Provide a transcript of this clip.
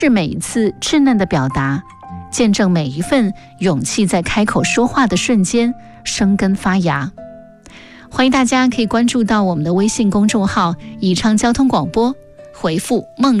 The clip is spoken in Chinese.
是每一次稚嫩的表达，见证每一份勇气在开口说话的瞬间生根发芽。欢迎大家可以关注到我们的微信公众号“宜昌交通广播”，回复梦